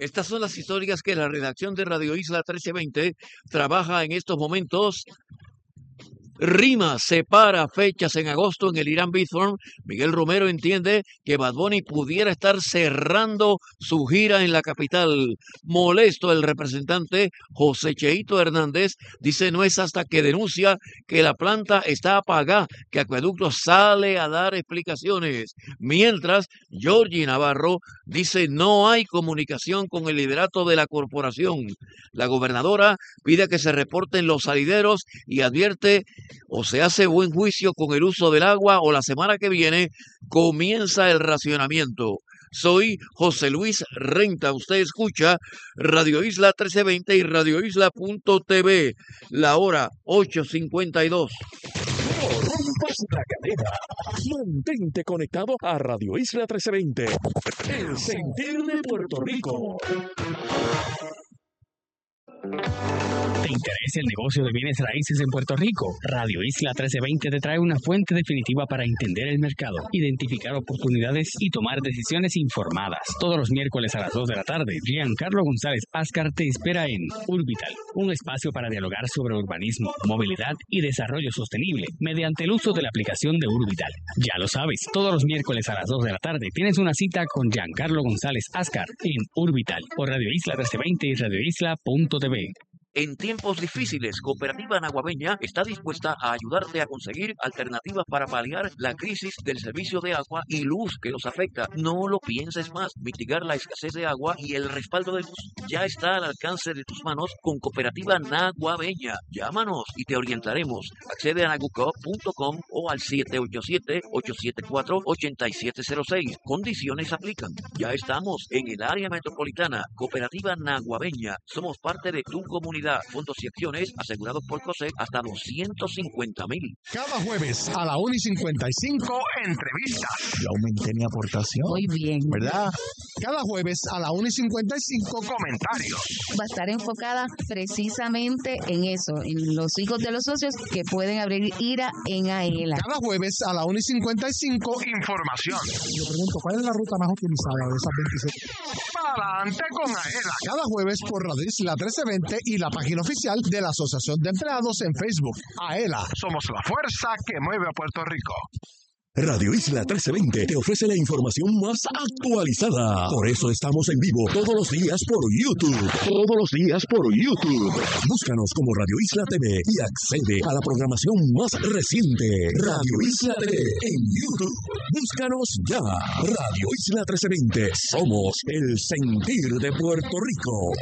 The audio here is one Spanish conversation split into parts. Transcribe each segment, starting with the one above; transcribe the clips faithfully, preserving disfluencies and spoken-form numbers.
Estas son las historias que la redacción de Radio Isla trece veinte trabaja en estos momentos. Rima separa fechas en agosto en el Irán Bithorn. Miguel Romero entiende que Bad Bunny pudiera estar cerrando su gira en la capital. Molesto el representante José Cheito Hernández dice no es hasta que denuncia que la planta está apagada que Acueducto sale a dar explicaciones. Mientras, Georgie Navarro dice no hay comunicación con el liderato de la corporación. La gobernadora pide que se reporten los salideros y advierte o se hace buen juicio con el uso del agua o la semana que viene comienza el racionamiento. Soy José Luis Renta. Usted escucha Radio Isla trece veinte y Radio Isla punto T V. La hora ocho cincuenta y dos. No rompas la cadena. Mantente conectado a Radio Isla trece veinte. El sentir de Puerto Rico. ¿Te interesa el negocio de bienes raíces en Puerto Rico? Radio Isla trece veinte te trae una fuente definitiva para entender el mercado, identificar oportunidades y tomar decisiones informadas. Todos los miércoles a las dos de la tarde, Giancarlo González Ascar te espera en Urbital, un espacio para dialogar sobre urbanismo, movilidad y desarrollo sostenible mediante el uso de la aplicación de Urbital. Ya lo sabes, todos los miércoles a las dos de la tarde tienes una cita con Giancarlo González Ascar en Urbital por Radio Isla trece veinte y Radio Isla punto T V. En tiempos difíciles, Cooperativa Naguabeña está dispuesta a ayudarte a conseguir alternativas para paliar la crisis del servicio de agua y luz que nos afecta. No lo pienses más. Mitigar la escasez de agua y el respaldo de luz ya está al alcance de tus manos con Cooperativa Naguabeña. Llámanos y te orientaremos. Accede a nagucop punto com o al siete ocho siete, ocho siete cuatro, ocho siete cero seis. Condiciones aplican. Ya estamos en el área metropolitana. Cooperativa Naguabeña. Somos parte de tu comunidad. Fondos y acciones asegurados por COSEC hasta doscientos cincuenta mil. Cada jueves a la una y cincuenta y cinco, entrevistas. Yo aumenté mi aportación. Muy bien. ¿Verdad? Cada jueves a la una y cincuenta y cinco, comentarios. Va a estar enfocada precisamente en eso, en los hijos de los socios que pueden abrir IRA en AELA. Cada jueves a la una y cincuenta y cinco, información. Yo pregunto, ¿cuál es la ruta más optimizada de esas veintisiete? Para adelante con AELA. Cada jueves por Radio Isla trece veinte y la página oficial de la Asociación de Empleados en Facebook. AELA, somos la fuerza que mueve a Puerto Rico. Radio Isla trece veinte te ofrece la información más actualizada. Por eso estamos en vivo todos los días por YouTube. Todos los días por YouTube. Búscanos como Radio Isla T V y accede a la programación más reciente. Radio Isla T V en YouTube. Búscanos ya. Radio Isla trece veinte. Somos el sentir de Puerto Rico.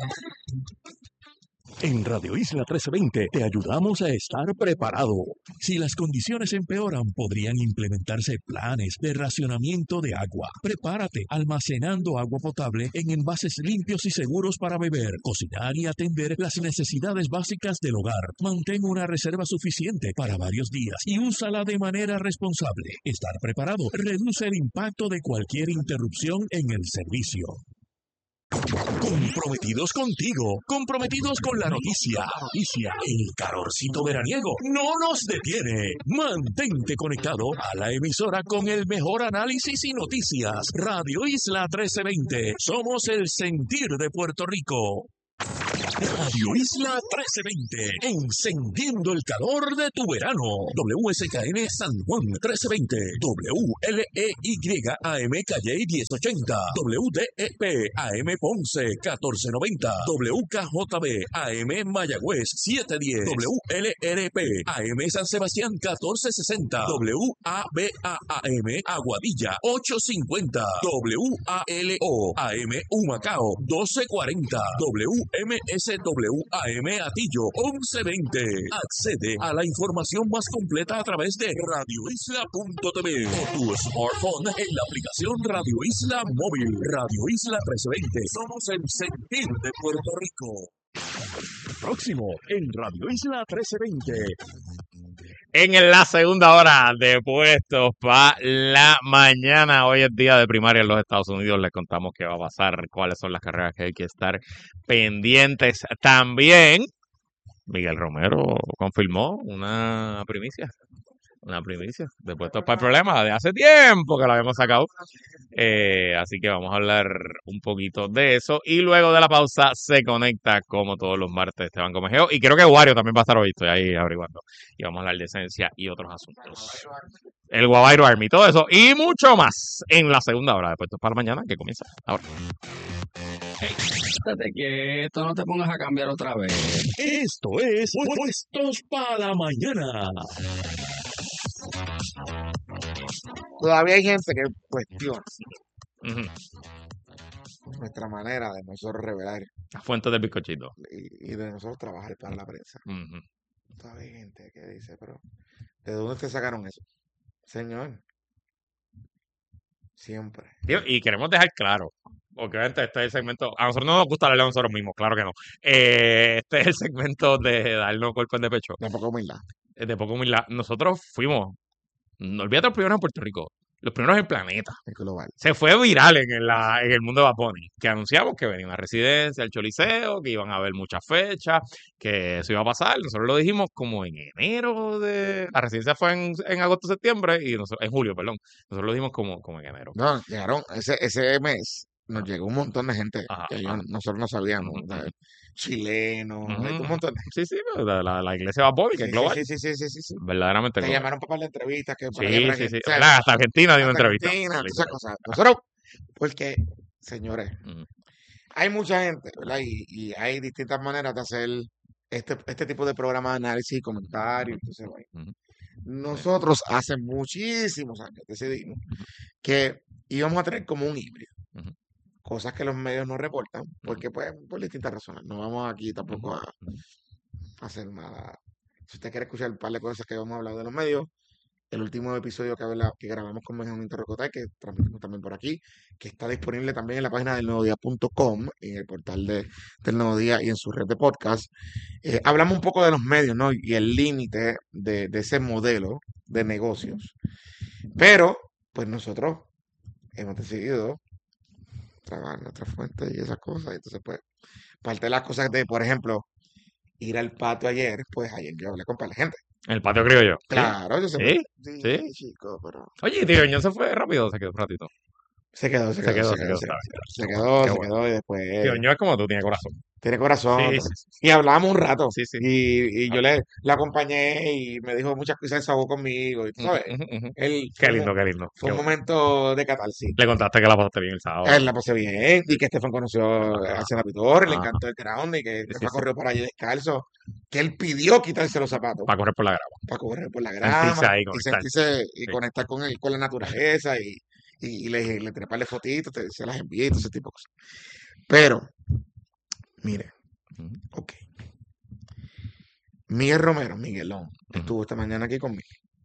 En Radio Isla trece veinte te ayudamos a estar preparado. Si las condiciones empeoran, podrían implementarse planes de racionamiento de agua. Prepárate almacenando agua potable en envases limpios y seguros para beber, cocinar y atender las necesidades básicas del hogar. Mantén una reserva suficiente para varios días y úsala de manera responsable. Estar preparado reduce el impacto de cualquier interrupción en el servicio. Comprometidos contigo, comprometidos con la noticia, la noticia, el calorcito veraniego no nos detiene. Mantente conectado a la emisora con el mejor análisis y noticias. Radio Isla trece veinte, somos el sentir de Puerto Rico. Radio Isla trece veinte, encendiendo el calor de tu verano. W S K N San Juan trece veinte, W L E Y A M Calle diez ochenta, W D E P A M Ponce catorce noventa, W K J B A M Mayagüez setecientos diez, W L R P A M San Sebastián catorce sesenta, W A B A A M Aguadilla ochocientos cincuenta, W A L O A M Humacao doce cuarenta, W M S W A M Atillo once veinte. Accede a la información más completa a través de radio isla punto T V o tu smartphone en la aplicación Radio Isla Móvil. Radio Isla trece veinte. Somos el sentir de Puerto Rico. Próximo en Radio Isla trece veinte. En la segunda hora de Puestos para la Mañana. Hoy es día de primaria en los Estados Unidos. Les contamos qué va a pasar, cuáles son las carreras que hay que estar pendientes. También Miguel Romero confirmó una primicia. una primicia de Puestos para el Problema de hace tiempo que lo habíamos sacado. Eh, así que vamos a hablar un poquito de eso. Y luego de la pausa se conecta, como todos los martes, Esteban Comejeo. Y creo que Wario también va a estar hoy, estoy ahí averiguando. Y vamos a hablar de esencia y otros asuntos. El Guavairo Army, todo eso y mucho más en la segunda hora de Puestos para Mañana, que comienza ahora. Espérate quieto, no te pongas a cambiar otra vez. Esto es Puestos para Mañana. Todavía hay gente que cuestiona Ujú. nuestra manera de nosotros revelar Las fuentes del bizcochito. y, y de nosotros trabajar para la prensa. Ujú. Todavía hay gente que dice, pero ¿de dónde ustedes sacaron eso? Señor, siempre. Tío, y queremos dejar claro, porque obviamente este es el segmento, a nosotros no nos gusta hablar de nosotros mismos, claro que no. Eh, este es el segmento de darnos cuerpo de pecho, De poca humildad. eh, de poco humildad. Nosotros fuimos, no olvídate los primeros en Puerto Rico, los primeros en el planeta. Es global. Se fue viral en, el- la, en el mundo de Bad Bunny, que anunciamos que venía una residencia, el Choliseo, que iban a haber muchas fechas, que eso iba a pasar. Nosotros lo dijimos como en enero de... La residencia fue en, en agosto, septiembre, y nosotros, en julio, perdón. Nosotros lo dijimos como, como en enero. No, llegaron, ese, ese mes nos Ajá. llegó un montón de gente Ajá, que yo- ajá. nosotros no sabíamos. Ujú, ¿sabes? ujú. Chilenos, Ujú, un ujú. montón de Sí, sí, la, la, la iglesia de Bad Bunny, que Sí, es sí, global. sí, sí, sí, sí, sí, sí. Verdaderamente Te global. llamaron para la entrevista, que por allá, Sí, por sí, aquí, sí. ¿sabes? ¿Verdad? Hasta Argentina dio una Hasta entrevista. Argentina, todas esas literal. cosas. Nosotros, porque, señores, Ujú. hay mucha gente, ¿verdad? Y, y hay distintas maneras de hacer este, este tipo de programa de análisis y comentarios. Entonces, bueno, Ujú. nosotros hace muchísimos años decidimos Ujú. que íbamos a tener como un híbrido. Ujú. Cosas que los medios no reportan, porque pues por distintas razones. No vamos aquí tampoco a Ujú. hacer nada. Si usted quiere escuchar un par de cosas que vamos a hablar de los medios, el último episodio que, habla- que grabamos con Benjamín Torrecotay, que transmitimos también por aquí, que está disponible también en la página del nuevo día punto com, en el portal de, del Nuevo Día y en su red de podcast. Eh, hablamos un poco de los medios, ¿no? Y el límite de, de ese modelo de negocios. Pero, pues nosotros hemos decidido trabajar nuestra fuente y esas cosas. Entonces, pues, parte de las cosas de, por ejemplo, ir al patio ayer, pues ayer yo hablé con par de gente. En el patio criollo. Sí. Claro, yo siempre. Sí. Sí, Sí. chico, pero. Oye, tío, ¿no se fue rápido o se quedó un ratito? Se quedó, se Se quedó, quedó, se se quedó, quedó. se está quedó. bien. Se Qué quedó, bueno, qué se bueno. quedó y Tío, después ño es como tú, tiene corazón. tiene corazón. Sí, pero- sí, sí. Y hablamos un rato. Sí, sí. Y, y yo Ah. le, le acompañé y me dijo muchas cosas, se desahogó conmigo. Y tú Ujú, sabes, ujú, ujú. él Qué fue, un, lindo, mo- qué lindo. fue Qué un bueno. momento de catarsis. Le contaste que la pasaste bien el sábado. Él la pasé bien y que Estefan conoció Ajá. al senador, le Ajá. encantó el ground y que Sí, sí, Estefan sí. corrió por allí descalzo, que él pidió quitarse los zapatos Para correr por la grava. para correr por la Sentirse grama ahí, y conectarse. sentirse y Sí. conectar con el, con la naturaleza y, y, y le, le treparle fotitos, te- se las envié y todo ese tipo de cosas. Pero, mire, Ujú. ok. Miguel Romero, Miguelón, Ujú. estuvo esta mañana aquí conmigo.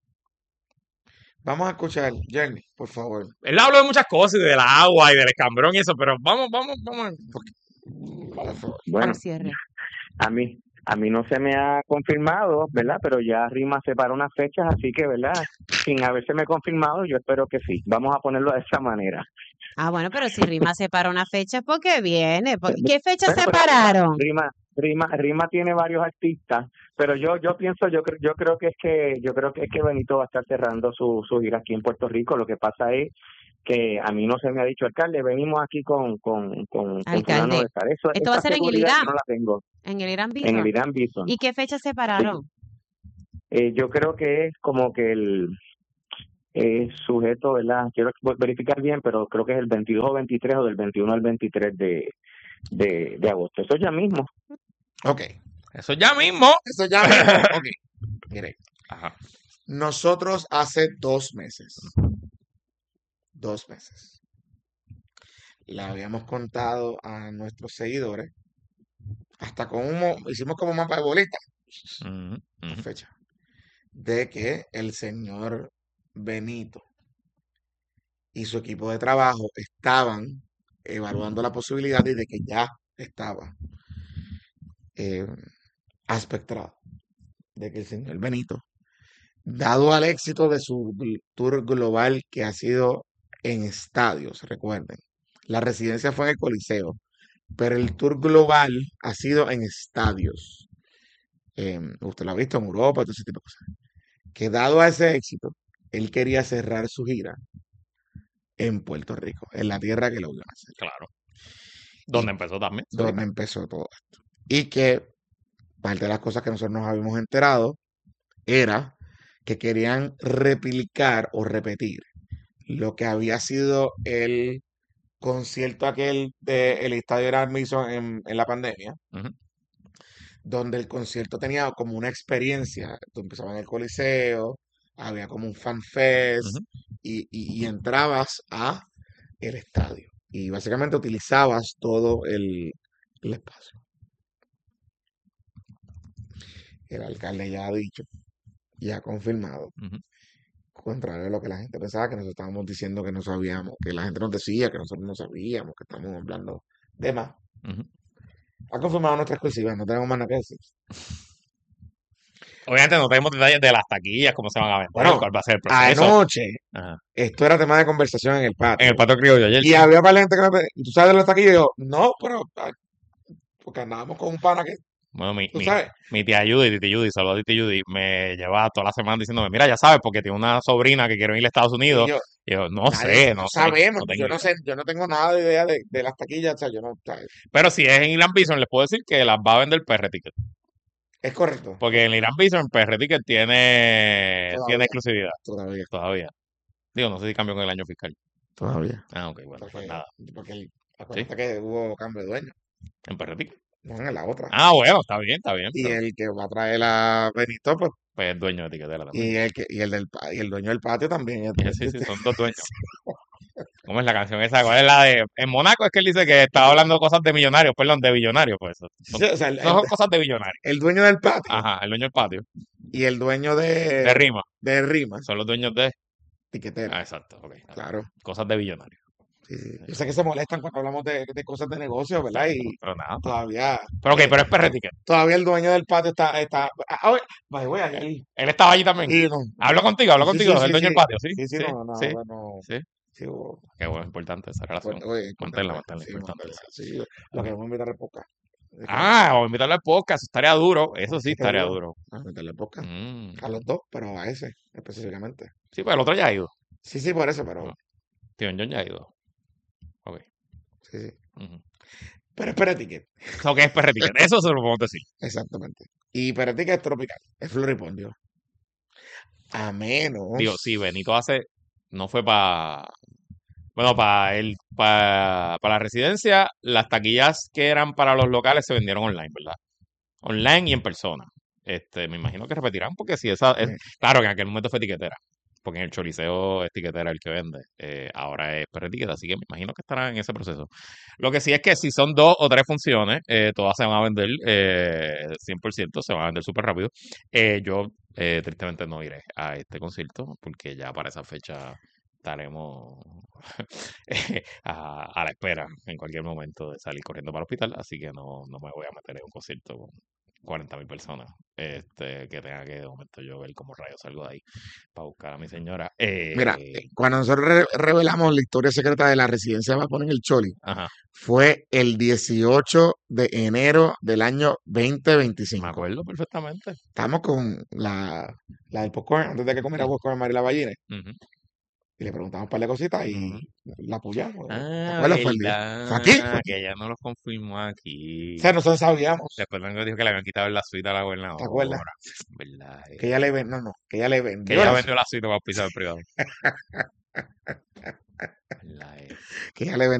Vamos a escuchar, Jeremy, por favor. Él habló de muchas cosas, y del agua y del escambrón y eso, pero vamos, vamos, vamos. Por favor. Bueno, Al cierre. a mí, a mí no se me ha confirmado, ¿verdad? Pero ya Rima separó unas fechas, así que, ¿verdad? Sin haberse me confirmado, yo espero que sí. Vamos a ponerlo de esa manera. Ah, bueno, pero si Rima separa una fecha, ¿por qué viene? ¿Por- ¿Qué fecha Bueno, pero separaron? Rima, Rima, Rima tiene varios artistas, pero yo, yo pienso, yo creo, yo creo que es que, yo creo que es que Benito va a estar cerrando su, su gira aquí en Puerto Rico. Lo que pasa es que a mí no se me ha dicho, alcalde, venimos aquí con, con, con, con fulano Alcalde, de tal. Eso, esto va a esa ser en el seguridad Irán, yo no la tengo en el Irán en el Bithorn. Irán Bison. ¿Y qué fecha separaron? Eh, yo creo que es como que el eh, sujeto, ¿verdad? Quiero verificar bien, pero creo que es el veintidós o veintitrés o del veintiuno al veintitrés de, de, de agosto. Eso ya mismo. Ok, Eso ya mismo. eso ya mismo. Ok, mire, Ajá. nosotros hace dos meses, dos meses, le habíamos contado a nuestros seguidores, hasta con un, mo- hicimos como mapa de bolita, Ujú, la ujú. fecha, de que el señor Benito y su equipo de trabajo estaban evaluando la posibilidad y de que ya estaba eh, aspectrado de que el señor Benito, dado al éxito de su gl- tour global que ha sido en estadios, recuerden, la residencia fue en el Coliseo, pero el tour global ha sido en estadios. Eh, usted lo ha visto en Europa, todo ese tipo de cosas. que dado a ese éxito, él quería cerrar su gira en Puerto Rico, en la tierra que lo vio nacer. Claro. Y Donde empezó también. sí. donde empezó todo esto. Y que parte de las cosas que nosotros nos habíamos enterado era que querían replicar o repetir lo que había sido el concierto aquel del Estadio Irán Bithorn en, en la pandemia, Ujú. donde el concierto tenía como una experiencia. Tú empezabas en el Coliseo, había como un fan fest Ujú. y, y- y entrabas a el estadio y básicamente utilizabas todo el, el espacio. El alcalde ya ha dicho y ha confirmado, Ujú. contrario a lo que la gente pensaba, que nosotros estábamos diciendo que no sabíamos, que la gente nos decía que nosotros no sabíamos, que estamos hablando de más. Ujú. Ha confirmado nuestra exclusiva, no tenemos más nada que decir. Obviamente no tenemos detalles de las taquillas, cómo se van a vender, Bueno, cuál va a ser el proceso. anoche Ajá. esto era tema de conversación en el En patio. el patio criollo ayer. Y había para gente que me pedía, ¿tú sabes de los taquillos? Y yo, no, pero ah, porque andábamos con un pana que, Bueno, mi, tú mi, sabes, mi tía Judy, Titi Judy, saludos a Titi Judy, me lleva toda la semana diciéndome, mira, ya sabes, porque tiene una sobrina que quiere ir a Estados y Unidos. yo, Y yo, no nadie, sé, no no sé, sabemos, no tengo yo no idea. sé, yo no tengo nada de idea de, de las taquillas, o sea, yo no, o sea, Pero si es en Irán Bithorn, les puedo decir que las va a vender P R Ticket. es correcto, Porque en Irán Bithorn, P R Ticket tiene, tiene todavía, exclusividad todavía, todavía. Digo, no sé si cambió con el año fiscal. todavía, Ah, ok, bueno, pues porque, nada. porque el- Sí, acuérdate que hubo cambio de dueño, en P R Ticket. no en la otra, Ah, bueno, está bien, está bien. y Pero, el que va a traer la Benito, pues, pues es dueño de Tiquetera también. y el que, y el del, pa- y el dueño del patio también, es- Eh, es- Sí, sí, es- son dos dueños. ¿Cómo es la canción esa? ¿Cuál es la de...? En Mónaco es que él dice que estaba hablando cosas de millonarios, perdón, de billonarios, pues eso. Son, sí, o sea, el, no el- son cosas de billonarios. el dueño del patio Ajá, el dueño del patio. y el dueño De de, Rima. de Rima, Son los dueños de... tiquetera, Ah, exacto, ok. ah, claro. Cosas de billonarios. Sí, sí. Yo sé que se molestan cuando hablamos de, de cosas de negocio, ¿verdad? Y Pero nada. todavía, Pero ok, eh, pero es P R Ticket. todavía el dueño del patio está, está, ah, oye, vaya, voy ahí. Él estaba allí también. Y no, Habló contigo, habló sí, contigo, sí, el sí, dueño del sí, patio, ¿sí? sí, sí, Sí, no, no, sí, bueno, sí. sí, hubo- Qué bueno, importante esa relación. bueno, oye, Manténla, importante, manténla, sí, importante. manténla, sí, lo que vamos a invitar al podcast. Es que- Ah, vamos a invitarlo al podcast, eso estaría duro. Eso sí es que estaría duro, duro. a meterle al podcast, Mm. a los dos, pero a ese específicamente. Sí, pues el otro ya ha ido. Sí, sí, por eso, pero, Ah. Tío John ya ha ido. Ok. sí, sí. Ujú. Pero es Pereticket, Eso que es P R Ticket, eso se lo podemos decir. exactamente. Y Pereticket es tropical, es floripondio. A menos. Digo, sí, Benito hace, no fue para, bueno, para el, para, para la residencia, las taquillas que eran para los locales se vendieron online, ¿verdad? Online y en persona. Este, me imagino que repetirán porque si esa, es, Sí. claro que en aquel momento fue tiquetera, porque en el Choliseo es tiquetera el que vende, eh, ahora es P R Ticket, así que me imagino que estarán en ese proceso. Lo que sí es que si son dos o tres funciones, eh, todas se van a vender eh, cien por ciento, se van a vender súper rápido. Eh, yo eh, tristemente no iré a este concierto porque ya para esa fecha estaremos a, a la espera en cualquier momento de salir corriendo para el hospital, así que no, no me voy a meter en un concierto con cuarenta mil personas, este, que tenga que de momento yo ver cómo rayos salgo de ahí para buscar a mi señora. Mira, Eh, eh, cuando nosotros re- revelamos la historia secreta de la residencia de Vapor en el Choli, ajá, fue el dieciocho de enero del año veinte me veinticinco. acuerdo perfectamente. Estamos con la, la del popcorn, antes de que comiera popcorn María Ballina, Ujú. y le preguntamos un par de cositas y Ujú. la apoyamos. ¿Te Ah, acuerdas? Fue el día. Fue aquí, fue verdad, aquí. que ella no lo confirmó O aquí. sea, nosotros sabíamos, Después luego dijo que le habían quitado la suite a la ¿te gobernadora. acuerdas? ¿Verdad? eh. Que ella le ven, no, no, que ella le Que vendió ella la vendió la suite para pisar el privado. ¿Verdad? eh. que ella le